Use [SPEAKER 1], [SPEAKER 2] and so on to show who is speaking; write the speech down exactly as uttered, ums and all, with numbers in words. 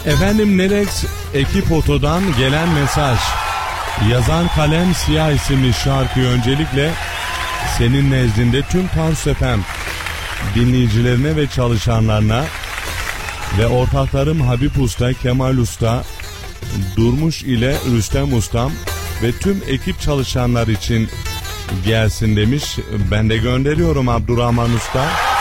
[SPEAKER 1] Efendim Nerex ekip otodan gelen mesaj. Yazan Kalem Siyah isimli şarkıyı öncelikle senin nezdinde tüm Tarsus F M dinleyicilerine ve çalışanlarına ve ortaklarım Habib Usta, Kemal Usta, Durmuş ile Rüstem Ustam ve tüm ekip çalışanlar için gelsin demiş. Ben de gönderiyorum Abdurrahman Usta.